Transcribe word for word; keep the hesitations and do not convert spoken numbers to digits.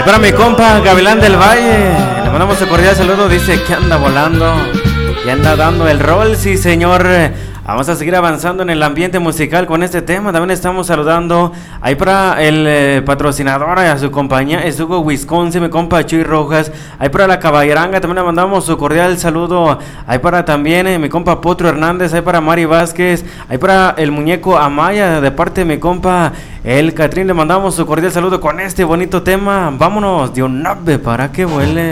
para mi compa Gavilán del Valle, le mandamos un cordial saludo. Dice que anda volando y anda dando el rol, sí señor. Vamos a seguir avanzando en el ambiente musical con este tema. También estamos saludando ahí para el eh, patrocinador, a su compañía Esugo Wisconsin, mi compa Chuy Rojas. Ahí para la Caballeranga también le mandamos su cordial saludo. Ahí para también eh, mi compa Potro Hernández. Ahí para Mari Vázquez. Ahí para el muñeco Amaya, de parte de mi compa El Catrín. Le mandamos su cordial saludo con este bonito tema. Vámonos de un ave para que vuele.